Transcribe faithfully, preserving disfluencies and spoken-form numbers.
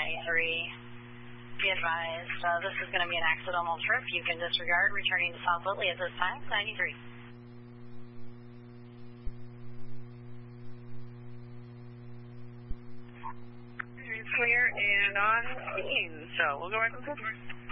ninety-three. Be advised, uh, this is going to be an accidental trip. You can disregard returning to South Whitley at this time, ninety-three. Clear and on scene, so we'll go back to the